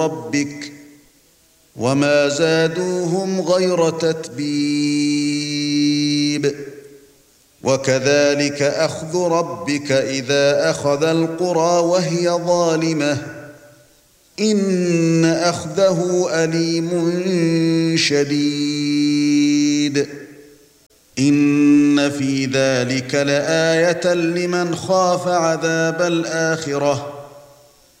ربك وما زادوهم غير تتبيب وكذلك أخذ ربك إذا أخذ القرى وهي ظالمة إن أخذه أليم شديد إن في ذلك لآية لمن خاف عذاب الآخرة